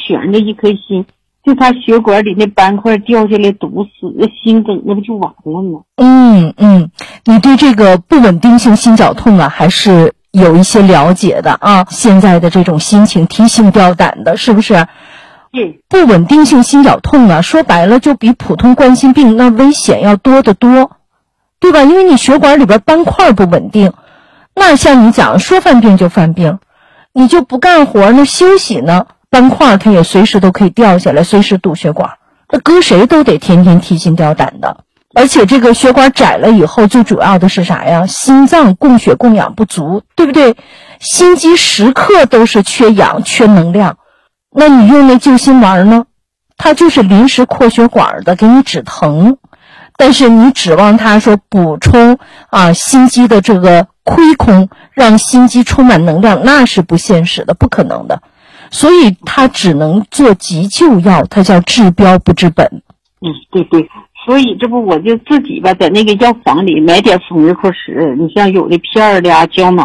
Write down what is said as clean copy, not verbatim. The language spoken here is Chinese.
悬着一颗心，就怕血管里那斑块掉下来堵死，心梗那不就完了吗？ 你对这个不稳定性心绞痛啊，还是有一些了解的啊。现在的这种心情提心吊胆的，是不是？不稳定性心绞痛啊，说白了就比普通冠心病那危险要多得多，对吧？因为你血管里边斑块不稳定，那像你讲说犯病就犯病，你就不干活呢休息呢，斑块它也随时都可以掉下来，随时堵血管，这搁谁都得天天提心吊胆的。而且这个血管窄了以后，最主要的是啥呀？心脏供血供氧不足，对不对？心肌时刻都是缺氧缺能量，那你用那救心丸呢，它就是临时扩血管的，给你止疼，但是你指望它说补充心肌的这个亏空，让心肌充满能量，那是不现实的，不可能的。所以它只能做急救药，它叫治标不治本。 对，所以这不我就自己吧，在那个药房里买点风油克石，你像有的片儿的胶囊